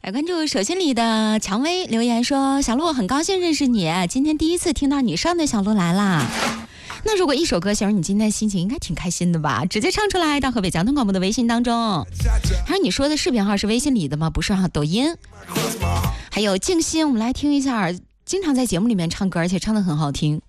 来关注手心里的蔷薇留言说，小鹿很高兴认识你，今天第一次听到你上的小鹿来啦。那如果一首歌形容你今天心情应该挺开心的吧，直接唱出来到河北交通广播的微信当中。还是你说的视频号是微信里的吗？不是啊，抖音。还有静心，我们来听一下，经常在节目里面唱歌而且唱得很好听。